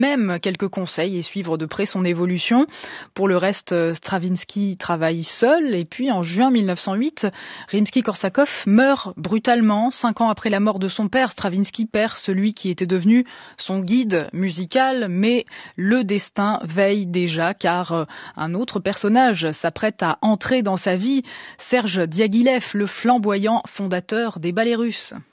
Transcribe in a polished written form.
même quelques conseils et suivre de près son évolution. Pour le reste, Stravinsky travaille seul et puis en juin 1908, Rimsky-Korsakov meurt brutalement. 5 ans après la mort de son père, Stravinsky perd celui qui était devenu son guide musical, mais le destin veille déjà car un autre personnage s'apprête à entrer dans sa vie, Serge Diaghilev, le flamboyant fondateur des ballets russes.